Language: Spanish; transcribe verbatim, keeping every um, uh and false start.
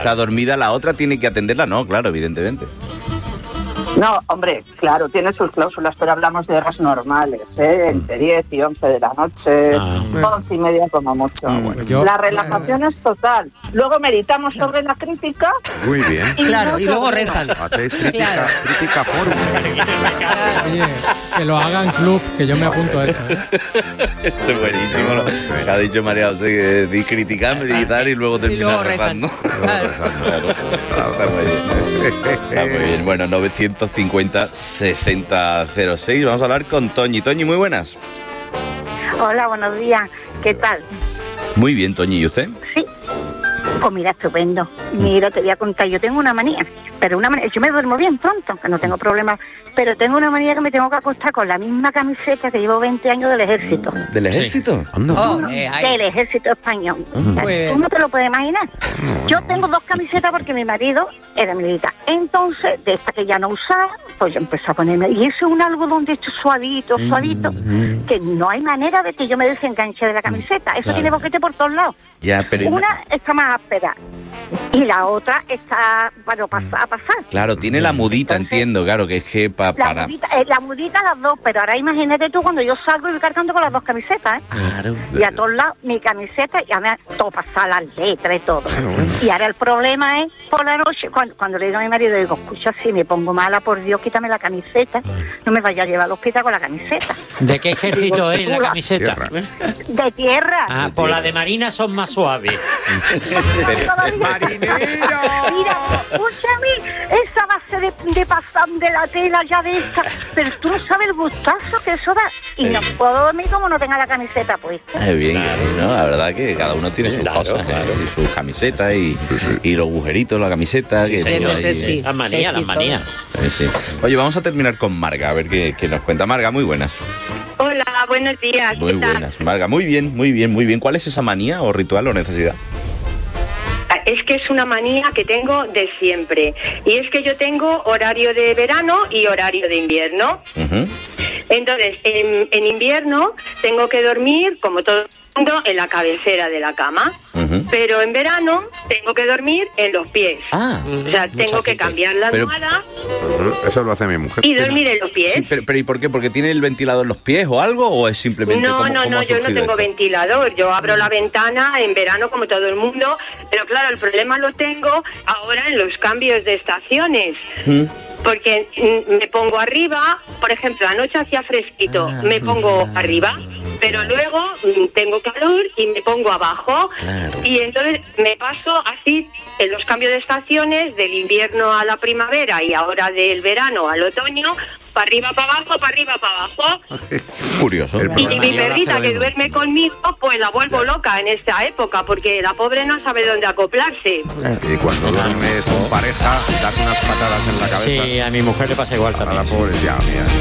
está dormida, la otra tiene que atenderla, no, claro, evidentemente. No, hombre, claro, tiene sus cláusulas, pero hablamos de horas normales, ¿eh? Entre diez y once de la noche, Ah, once y media como mucho. Ah, bueno. Yo- La relajación es total. Luego meditamos sobre la crítica. Muy bien. Y Claro, y luego problema. rezan. Hacéis crítica, Claro. crítica forum. Oye, que lo hagan club, que yo me apunto a eso. ¿eh? Esto es buenísimo, lo que ha dicho María José, que de criticar, meditar y luego terminar luego rezan. rezando. Claro. Claro. Está muy bien. Está muy bien. Bueno, novecientos cincuenta sesenta cero seis. Vamos a hablar con Toñi. Toñi, muy buenas. Hola, buenos días. ¿Qué tal? Muy bien, Toñi. ¿Y usted? Sí. Pues mira, estupendo. Mira, te voy a contar, yo tengo una manía, pero una manía, yo me duermo bien pronto, que no tengo problemas, pero tengo una manía que me tengo que acostar con la misma camiseta que llevo veinte años del ejército. ¿Del ejército? Anda. Oh, eh, ahí. Del ejército español. Muy bien. Tú no te lo puedes imaginar. Yo tengo dos camisetas porque mi marido era militar. Entonces, de esta que ya no usaba, pues yo empecé a ponerme. Y eso es un algodón de hecho suavito, suavito, que no hay manera de que yo me desenganche de la camiseta. Eso Claro. tiene boquete por todos lados. Ya, pero... Una está más áspera y la otra está para pasar. A pasar. Claro, tiene la mudita, Entonces, entiendo, claro, que es que pa- La para... mudita, eh, la mudita las dos, pero ahora imagínate tú cuando yo salgo y voy cargando con las dos camisetas, ¿eh? Claro. Y a todos lados mi camiseta y a mí todo pasa las letras y todo. Y ahora el problema es por la noche, cuando, cuando le digo a mi marido, digo, escucha, si me pongo mala, por Dios, quítame la camiseta, no me vaya a llevar al hospital con la camiseta. ¿De qué ejército es la Tierra. camiseta? Tierra. De tierra. Ah, por la de Marina son más suaves. ¡Marinero! Mira, escúchame, esa base de, de pasar de la tela ya de esta, pero tú no sabes el gustazo que eso da. Y no puedo dormir como no tenga la camiseta puesta. Es bien, ¿no? La verdad que cada uno tiene sus Claro, cosas, claro. ¿eh? Y sus camisetas y, y los agujeritos, la camiseta. Sí, que señor. tiene ahí, Sí, sí. eh. Las manías, Sí, las sí, manías. Eh, sí. Oye, vamos a terminar con Marga, a ver qué, qué nos cuenta. Marga, muy buenas. Hola, buenos días. Muy ¿qué tal? buenas. Marga, muy bien, muy bien, muy bien. ¿Cuál es esa manía o ritual o necesidad? Es que es una manía que tengo de siempre. Y es que yo tengo horario de verano y horario de invierno. Ujú. Entonces, en, en invierno tengo que dormir, como todo el mundo, en la cabecera de la cama. Ujú. Pero en verano tengo que dormir en los pies. Ah, O sea, Mucha tengo que gente. cambiar la Pero- almohada Eso lo hace mi mujer. y dormir en los pies. sí, pero, pero ¿y por qué? ¿Porque tiene el ventilador en los pies o algo? ¿O es simplemente No, cómo, no, cómo no, ha yo no surgido tengo esto? ventilador. Yo abro la ventana en verano como todo el mundo, pero claro, el problema lo tengo ahora en los cambios de estaciones. ¿Mm? Porque mm, me pongo arriba, por ejemplo, anoche hacía fresquito, Ah, me pongo arriba, pero luego mm, tengo calor y me pongo abajo. Claro. Y entonces me paso así en los cambios de estaciones, del invierno a la primavera y ahora del verano al otoño, para arriba, para abajo, para arriba, para abajo. Curioso. El Y problema mi es que perrita que duerme conmigo, pues la vuelvo loca en esta época, porque la pobre no sabe dónde acoplarse. Y cuando duermes con pareja, das unas patadas en la cabeza. Sí, a mi mujer le pasa igual A la también. sí. pobre, ya, mía.